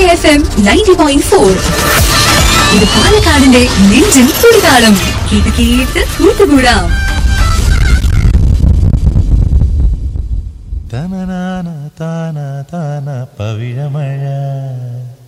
FM 90.4. ഇത് പാലക്കാടിന്റെ നെഞ്ചിൻ തുടിതാളം. കേട്ട് കേട്ട് കൂട്ടുകൂടാം. തനനാന താന താന പവിഴമഴ